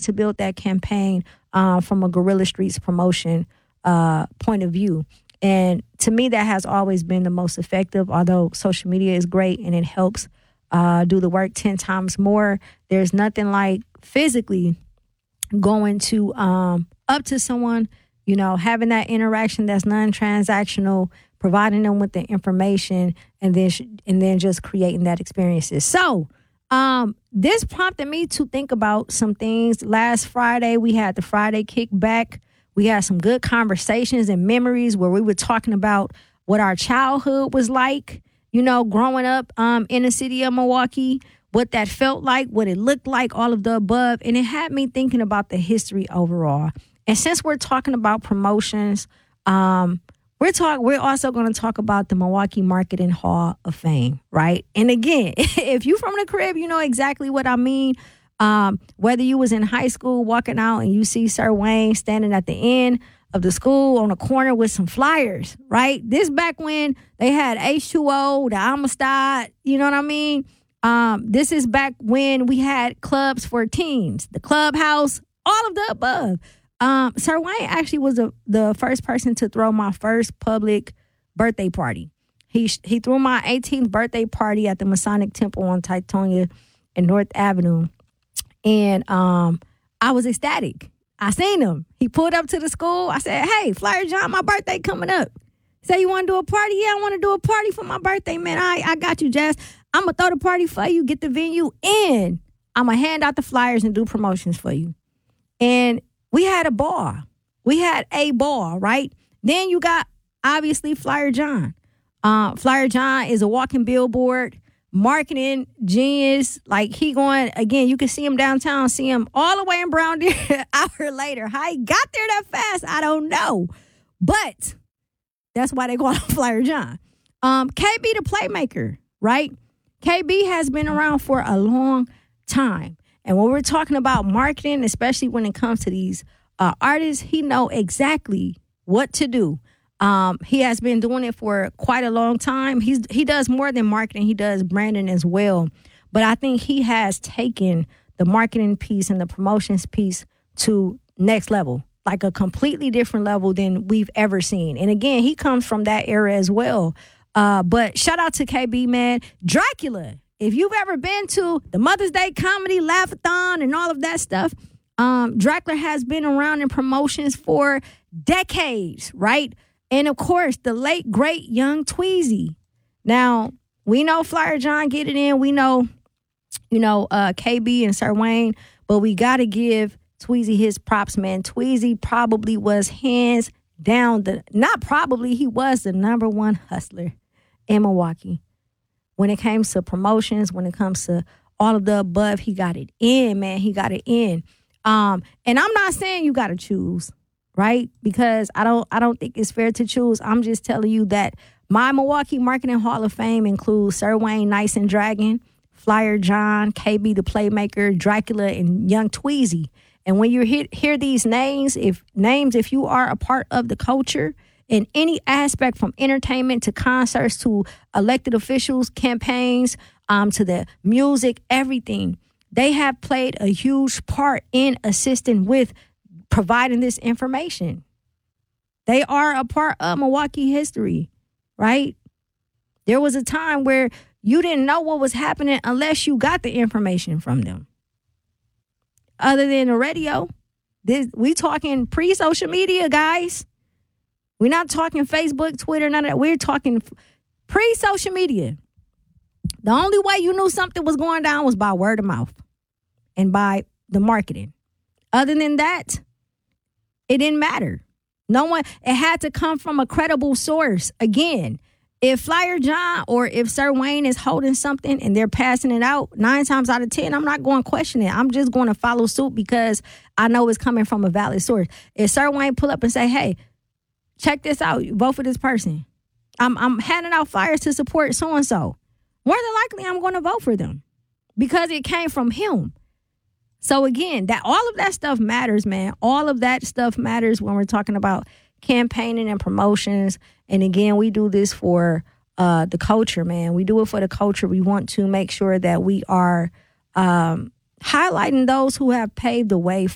to build that campaign from a Guerrilla Streets promotion point of view. And to me, that has always been the most effective, although social media is great and it helps do the work 10 times more. There's nothing like physically going to up to someone, having that interaction that's non-transactional, providing them with the information, and then just creating that experiences. So this prompted me to think about some things. Last Friday, we had the Friday Kickback. We had some good conversations and memories where we were talking about what our childhood was like, growing up in the city of Milwaukee, what that felt like, what it looked like, all of the above. And it had me thinking about the history overall. And since we're talking about promotions, we're also going to talk about the Milwaukee Marketing Hall of Fame, right? And again, if you from the crib, you know exactly what I mean. Whether you was in high school walking out and you see Sir Wayne standing at the end of the school on a corner with some flyers, right? This back when they had H2O, the Amistad, you know what I mean? This is back when we had clubs for teens, the clubhouse, all of the above. Sir Wayne actually was the first person to throw my first public birthday party. He threw my 18th birthday party at the Masonic Temple on Teutonia and North Avenue. And I was ecstatic. I seen him. He pulled up to the school. I said, "Hey, Flyer John, my birthday coming up. Say you want to do a party? Yeah, I want to do a party for my birthday, man. I got you, Jazz. I'm going to throw the party for you, get the venue, and I'm going to hand out the flyers and do promotions for you." And we had a ball. We had a ball, right? Then you got, obviously, Flyer John. Flyer John is a walking billboard, marketing genius. Like, he going, again, you can see him downtown, see him all the way in Brown Deer an hour later. How he got there that fast, I don't know. But that's why they call him Flyer John. KB the Playmaker, right? KB has been around for a long time. And when we're talking about marketing, especially when it comes to these artists, he know exactly what to do. He has been doing it for quite a long time. He does more than marketing. He does branding as well. But I think he has taken the marketing piece and the promotions piece to next level, like a completely different level than we've ever seen. And again, he comes from that era as well. But shout out to KB, man. Dracula. If you've ever been to the Mother's Day comedy, Laugh-a-thon, and all of that stuff, Dracula has been around in promotions for decades, right? And, of course, the late, great Young Tweezy. Now, we know Flyer John get it in. We know, KB and Sir Wayne. But we got to give Tweezy his props, man. Tweezy probably was hands down. He was the number one hustler in Milwaukee. When it comes to promotions, when it comes to all of the above, he got it in, man. He got it in. And I'm not saying you got to choose, right? Because I don't think it's fair to choose. I'm just telling you that my Milwaukee Marketing Hall of Fame includes Sir Wayne, Nice and Dragon, Flyer John, KB the Playmaker, Dracula, and Young Tweezy. And when you hear these names, if you are a part of the culture in any aspect, from entertainment to concerts to elected officials, campaigns, to the music, everything, they have played a huge part in assisting with providing this information. They are a part of Milwaukee history, right? There was a time where you didn't know what was happening unless you got the information from them. Other than the radio, we talking pre-social media, guys. We're not talking Facebook, Twitter, none of that. We're talking pre-social media. The only way you knew something was going down was by word of mouth and by the marketing. Other than that, it didn't matter. It had to come from a credible source. Again, if Flyer John or if Sir Wayne is holding something and they're passing it out, 9 times out of 10, I'm not going to question it. I'm just going to follow suit because I know it's coming from a valid source. If Sir Wayne pull up and say, "Hey, check this out, vote for this person. I'm handing out flyers to support so-and-so," more than likely I'm going to vote for them because it came from him. So again, all of that stuff matters, man. All of that stuff matters when we're talking about campaigning and promotions. And again, we do this for the culture, man. We do it for the culture. We want to make sure that we are highlighting those who have paved the way